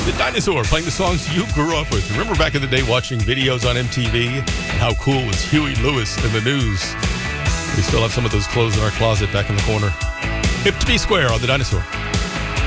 The Dinosaur playing the songs you grew up with. Remember back in the day watching videos on MTV? And how cool was Huey Lewis and the News? We still have some of those clothes in our closet back in the corner. Hip to be square on The Dinosaur.